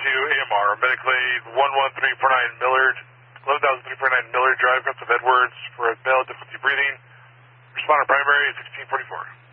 AMR, medical aid 11349 Millard, 11349 Millard Drive, Guns of Edwards, for a male difficulty breathing. Responder primary 1644.